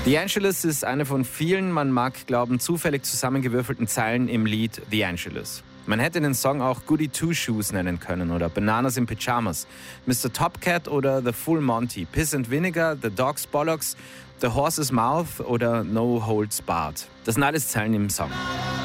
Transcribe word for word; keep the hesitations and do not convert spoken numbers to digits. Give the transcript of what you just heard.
The Angelus ist eine von vielen, man mag glauben, zufällig zusammengewürfelten Zeilen im Lied The Angelus. Man hätte den Song auch Goody Two Shoes nennen können oder Bananas in Pyjamas, Mister Top Cat oder The Full Monty, Piss and Vinegar, The Dog's Bollocks, The Horse's Mouth oder No Holds Barred. Das sind alles Zeilen im Song.